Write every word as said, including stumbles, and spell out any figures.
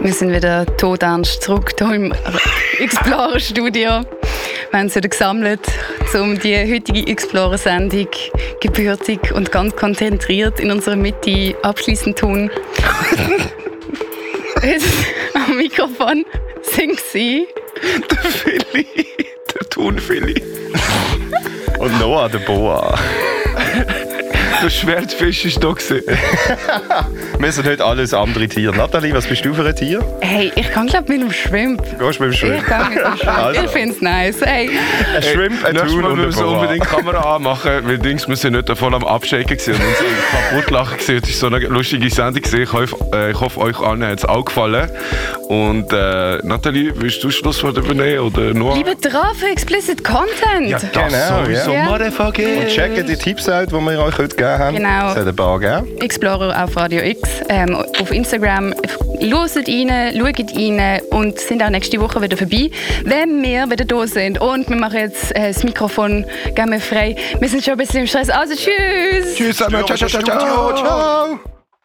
Wir sind wieder todernst zurück hier im Explorer-Studio. Wir haben uns wieder gesammelt, um die heutige Explorer-Sendung gebürtig und ganz konzentriert in unserer Mitte abschließend zu tun. Jetzt am Mikrofon sind sie der Philly, der Thunphilly. Und Noah, der Boa. Der Schwertfisch ist da gewesen. Wir sind heute alles andere Tiere. Nathalie, was bist du für ein Tier? Hey, ich kann glaube mit dem Shrimp. Gehst du mit dem Shrimp? Ich kann mit dem Shrimp. Also. Ich finde es nice. Hey. Ein Shrimp, ein Nächstes Thun Mal und ein müssen wir Boa. unbedingt die Kamera anmachen, weil Dings, wir sind nicht voll am Abschaken gewesen und uns kaputt lachen gewesen. Es war so eine lustige Sendung gewesen. Ich hoffe, äh, ich hoffe euch allen hat es auch gefallen. Und äh, Nathalie, willst du Schlusswort übernehmen oder Noah? Bleibt dran für explicit Content. Ja, das Genau, sowieso, ja. Motherfucker. Und checkt die Tipps aus, die wir euch heute gegeben haben. Genau. Es hat ein paar gegeben. Explorer auf Radio X, ähm, auf Instagram. Hört rein, schaut rein und sind auch nächste Woche wieder vorbei, wenn wir wieder da sind. Und wir machen jetzt äh, das Mikrofon gerne frei. Wir sind schon ein bisschen im Stress. Also tschüss! Tschüss, ciao, ciao, ciao, ciao. Ciao.